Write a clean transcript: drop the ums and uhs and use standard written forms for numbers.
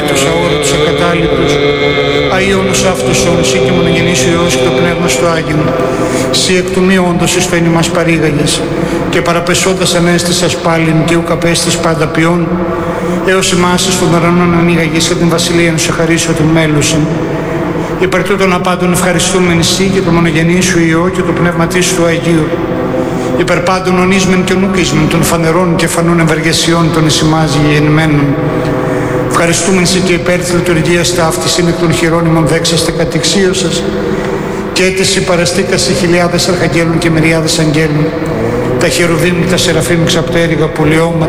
τους αόρατους ακατάληπτους, αΐωνος αυτοσόν, σύ και μονογενής ο Υιός και το Πνεύμα στο Άγιον, σύ εκ του μη όντως εις φαίνει μας παρήγαγες, και παραπεσόντας ανέστησας πάλιν και ουκ απέστης πάντα ποιόν, έως εμάς εις των ουρανών ανοίγαγες και την βασιλείαν σου χαρίσω του μέλουσιν. Υπέρ τούτων απάντων ευχαριστούμεν σύ και το μονογενή σου Υιό και το Πνεύμα της του Αγίου. Υπέρ πάντων ονείσμεν και νουκίσμεν των φανερών και φανούν ευεργεσιών των εις ημάς γεννημένων. Ευχαριστούμεν σύ και υπέρ της λειτουργίας ταύτης είναι εκ των χειρόνιμων δέξαστε κατηξίωσας και έτηση παραστήκασι χιλιάδες αρχαγγέλων και μυριάδες αγγέλων. Τα χερουβίμ, τα σεραφίμ ξαπτέρυγα, πολιώματα,